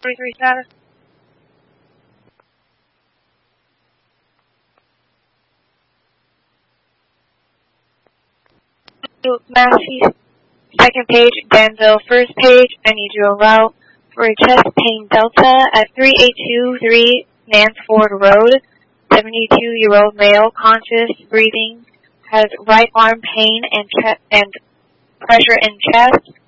43 status. Massey, second page, Danville, first page, I need you to route for a chest pain delta at 3823 Mansford Road. 72-year-old male, conscious, breathing, has right arm pain and pressure in chest.